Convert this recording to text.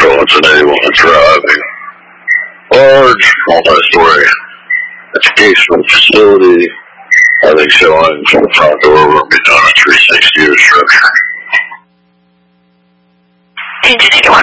Cincinnati while driving. Large, multi-story educational facility. I think showing from the front door will be done at 360 of structure. Engine 81.